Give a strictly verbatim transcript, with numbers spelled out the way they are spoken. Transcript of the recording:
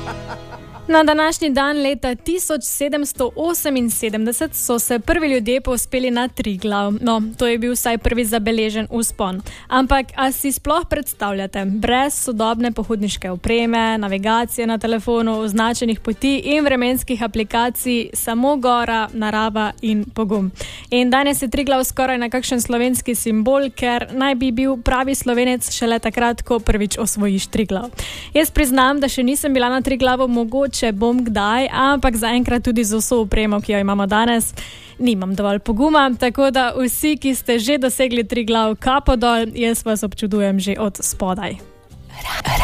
Na današnji dan leta tisoč sedemsto oseminsedemdeset so se prvi ljudje povzpeli na Triglav. No, to je bil vsaj prvi zabeležen vzpon. Ampak, a si sploh predstavljate, brez sodobne pohodniške opreme, navigacije na telefonu, označenih poti in vremenskih aplikacij, samo gora, narava in pogum. In danes je Triglav skoraj nekakšen slovenski simbol, ker naj bi bil pravi Slovenec šele takrat, ko prvič osvojiš Triglav. Jaz priznam, da še nisem bila na Triglavu, mogoče če bom kdaj, ampak zaenkrat tudi z vso opremo, ki jo imamo danes, nimam dovolj poguma, tako da vsi, ki ste že dosegli Triglav, kapo dol, jaz vas občudujem že od spodaj.